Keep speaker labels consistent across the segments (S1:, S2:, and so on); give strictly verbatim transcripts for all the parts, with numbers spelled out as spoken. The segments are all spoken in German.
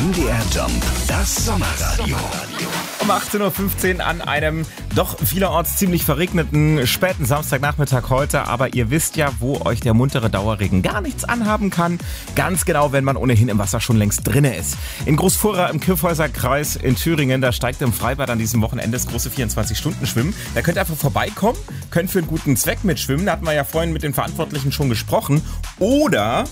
S1: M D R Jump, das Sommerradio.
S2: Um achtzehn Uhr fünfzehn an einem doch vielerorts ziemlich verregneten späten Samstagnachmittag heute. Aber ihr wisst ja, wo euch der muntere Dauerregen gar nichts anhaben kann. Ganz genau, wenn man ohnehin im Wasser schon längst drinne ist. In Großfurra im Kyffhäuser Kreis in Thüringen, da steigt im Freibad an diesem Wochenende das große vierundzwanzig-Stunden-Schwimmen. Da könnt ihr einfach vorbeikommen, könnt für einen guten Zweck mitschwimmen. Da hatten wir ja vorhin mit den Verantwortlichen schon gesprochen. Oder,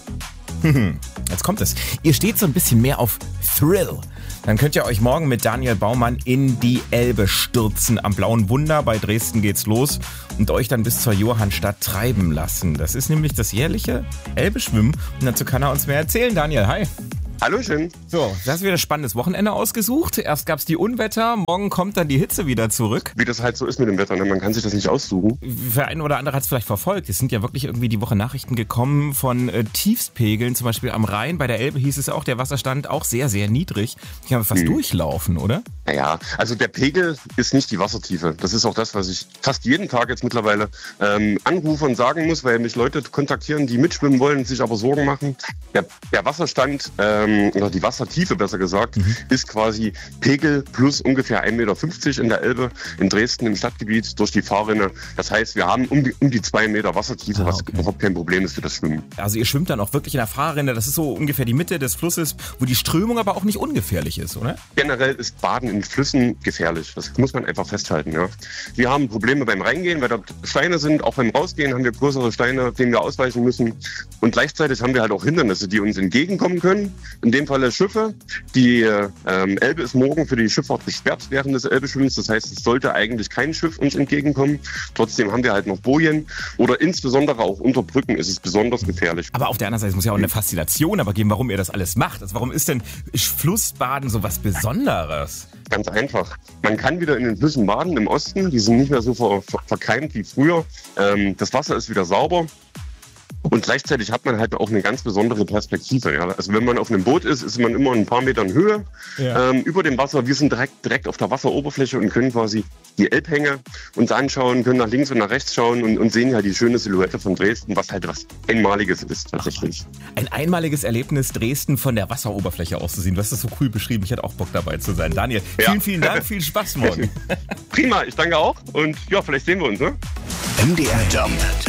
S2: jetzt kommt es, ihr steht so ein bisschen mehr auf Thrill. Dann könnt ihr euch morgen mit Daniel Baumann in die Elbe stürzen. Am Blauen Wunder bei Dresden geht's los und euch dann bis zur Johannstadt treiben lassen. Das ist nämlich das jährliche Elbe-Schwimmen und dazu kann er uns mehr erzählen. Daniel, hi.
S3: Hallöchen.
S2: So, das ist wieder ein spannendes Wochenende ausgesucht. Erst gab's die Unwetter, morgen kommt dann die Hitze wieder zurück.
S3: Wie das halt so ist mit dem Wetter, ne? Man kann sich das nicht aussuchen.
S2: Für einen oder andere hat es vielleicht verfolgt. Es sind ja wirklich irgendwie die Woche Nachrichten gekommen von äh, Tiefspegeln, zum Beispiel am Rhein. Bei der Elbe hieß es auch, der Wasserstand auch sehr, sehr niedrig. Ich kann fast hm. durchlaufen, oder?
S3: Naja, also der Pegel ist nicht die Wassertiefe. Das ist auch das, was ich fast jeden Tag jetzt mittlerweile ähm, anrufe und sagen muss, weil mich Leute kontaktieren, die mitschwimmen wollen, sich aber Sorgen machen. Der, der Wasserstand, ähm, oder die Wassertiefe besser gesagt, mhm. ist quasi Pegel plus ungefähr ein Meter fünfzig in der Elbe in Dresden im Stadtgebiet durch die Fahrrinne. Das heißt, wir haben um die, um die zwei Meter Wassertiefe, ah, okay. was überhaupt kein Problem ist für das Schwimmen.
S2: Also ihr schwimmt dann auch wirklich in der Fahrrinne, das ist so ungefähr die Mitte des Flusses, wo die Strömung aber auch nicht ungefährlich ist, oder?
S3: Generell ist Baden in Flüssen gefährlich. Das muss man einfach festhalten. Ja. Wir haben Probleme beim Reingehen, weil dort Steine sind. Auch beim Rausgehen haben wir größere Steine, denen wir ausweichen müssen. Und gleichzeitig haben wir halt auch Hindernisse, die uns entgegenkommen können. In dem Falle Schiffe. Die ähm, Elbe ist morgen für die Schifffahrt gesperrt während des Elbeschwimmens. Das heißt, es sollte eigentlich kein Schiff uns entgegenkommen. Trotzdem haben wir halt noch Bojen. Oder insbesondere auch unter Brücken ist es besonders gefährlich.
S2: Aber auf der anderen Seite, es muss ja auch eine Faszination aber geben, warum ihr das alles macht. Also warum ist denn Flussbaden so was Besonderes?
S3: Ganz einfach. Man kann wieder in den Flüssen baden im Osten. Die sind nicht mehr so ver- ver- verkeimt wie früher. Ähm, das Wasser ist wieder sauber. Und gleichzeitig hat man halt auch eine ganz besondere Perspektive. Ja. Also wenn man auf einem Boot ist, ist man immer ein paar Metern Höhe ja. ähm, über dem Wasser. Wir sind direkt, direkt auf der Wasseroberfläche und können quasi die Elbhänge uns anschauen, können nach links und nach rechts schauen und, und sehen ja die schöne Silhouette von Dresden, was halt was Einmaliges ist tatsächlich.
S2: Ach, ein einmaliges Erlebnis, Dresden von der Wasseroberfläche auszusehen. Du hast das so cool beschrieben. Ich hätte auch Bock dabei zu sein. Daniel, ja. vielen, vielen Dank. Viel Spaß morgen.
S3: Prima, ich danke auch und ja, vielleicht sehen wir uns. Ne?
S1: M D R Jump.